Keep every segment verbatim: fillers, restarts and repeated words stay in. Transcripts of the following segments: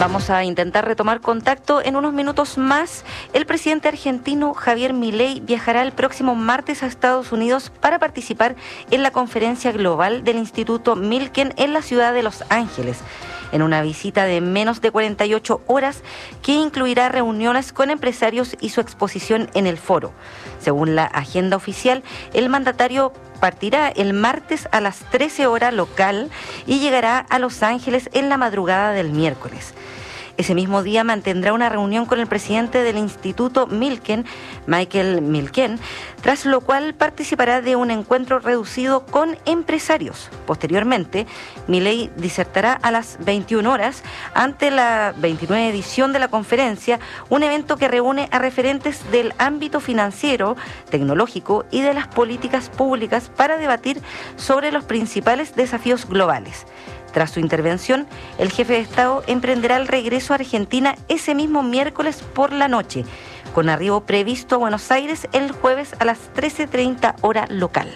Vamos a intentar retomar contacto en unos minutos más. El presidente argentino Javier Milei viajará el próximo martes a Estados Unidos para participar en la conferencia global del Instituto Milken en la ciudad de Los Ángeles, en una visita de menos de cuarenta y ocho horas que incluirá reuniones con empresarios y su exposición en el foro. Según la agenda oficial, el mandatario partirá el martes a las trece horas local y llegará a Los Ángeles en la madrugada del miércoles. Ese mismo día mantendrá una reunión con el presidente del Instituto Milken, Michael Milken, tras lo cual participará de un encuentro reducido con empresarios. Posteriormente, Milei disertará a las veintiuna horas ante la veintinueva edición de la conferencia, un evento que reúne a referentes del ámbito financiero, tecnológico y de las políticas públicas para debatir sobre los principales desafíos globales. Tras su intervención, el jefe de Estado emprenderá el regreso a Argentina ese mismo miércoles por la noche, con arribo previsto a Buenos Aires el jueves a las trece treinta hora local.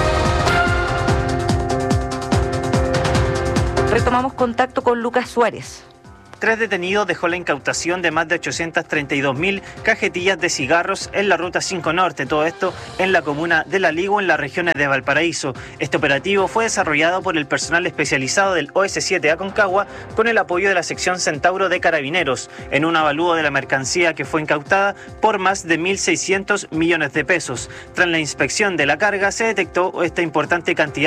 Retomamos contacto con Lucas Suárez. Tres detenidos dejó la incautación de más de ochocientas treinta y dos mil cajetillas de cigarros en la Ruta cinco Norte, todo esto en la comuna de La Ligua, en las regiones de Valparaíso. Este operativo fue desarrollado por el personal especializado del O S siete Aconcagua con el apoyo de la sección Centauro de Carabineros, en un avalúo de la mercancía que fue incautada por más de mil seiscientos millones de pesos. Tras la inspección de la carga se detectó esta importante cantidad